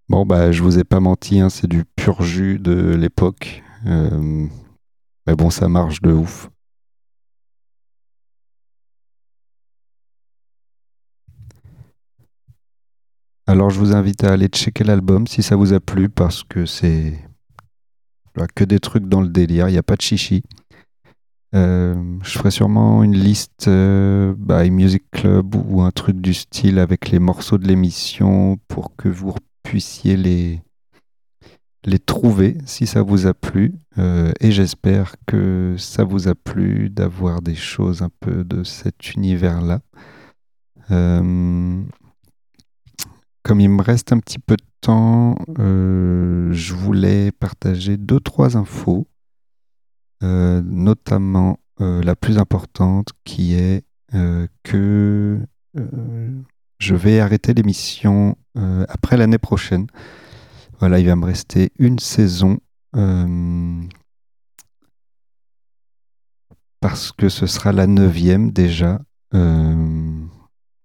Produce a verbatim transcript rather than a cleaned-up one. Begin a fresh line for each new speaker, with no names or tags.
Bon, bah, je vous ai pas menti, hein, c'est du pur jus de l'époque. Euh, mais bon, ça marche de ouf. Alors, je vous invite à aller checker l'album si ça vous a plu, parce que c'est bah, que des trucs dans le délire, il n'y a pas de chichi. Euh, je ferai sûrement une liste euh, by Music Club ou un truc du style avec les morceaux de l'émission pour que vous puissiez les, les trouver si ça vous a plu. Euh, et j'espère que ça vous a plu d'avoir des choses un peu de cet univers-là. Euh, Comme il me reste un petit peu de temps, euh, je voulais partager deux, trois infos, euh, notamment euh, la plus importante qui est euh, que euh, je vais arrêter l'émission euh, après l'année prochaine. Voilà, il va me rester une saison euh, parce que ce sera la neuvième déjà. Euh,